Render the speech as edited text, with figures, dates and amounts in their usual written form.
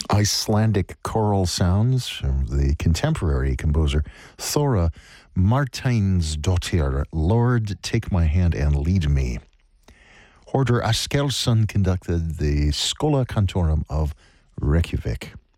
Icelandic choral sounds from the contemporary composer Thora Marteinsdottir, Lord, Take My Hand and Lead Me. Hordur Askelsson conducted the Schola Cantorum of Reykjavik.